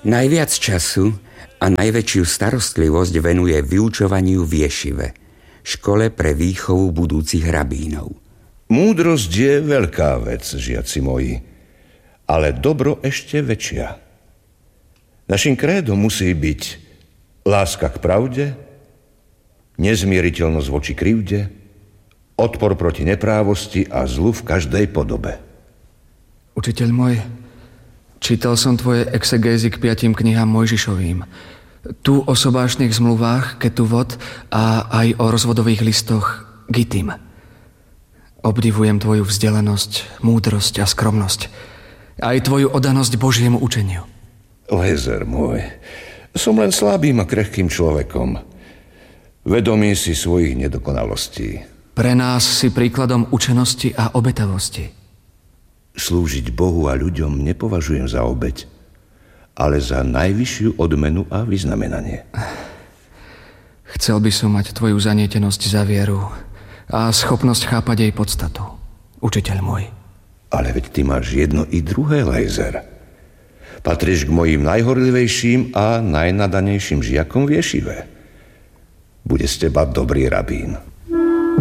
Najviac času a najväčšiu starostlivosť venuje vyučovaniu v ješive, škole pre výchovu budúcich rabínov. Múdrosť je veľká vec, žiaci moji, ale dobro ešte väčšia. Našim krédom musí byť láska k pravde, nezmieriteľnosť voči krivde, odpor proti neprávosti a zlu v každej podobe. Učiteľ môj, čítal som tvoje exegézy k 5 knihám Mojžišovým. Tu o sobášnych zmluvách, Ketuvot, a aj o rozvodových listoch Gittim. Obdivujem tvoju vzdelanosť, múdrosť a skromnosť. Aj tvoju oddanosť Božiemu učeniu. Lezer môj, som len slabým a krehkým človekom. Vedomý si svojich nedokonalostí. Pre nás si príkladom učenosti a obetavosti. Slúžiť Bohu a ľuďom nepovažujem za obeť, ale za najvyššiu odmenu a vyznamenanie. Chcel by som mať tvoju zanietenosť za vieru a schopnosť chápať jej podstatu, učiteľ môj. Ale veď ty máš jedno i druhé, Lejzer. Patríš k mojim najhorlivejším a najnadanejším žiakom v ješive. Bude z teba dobrý rabín.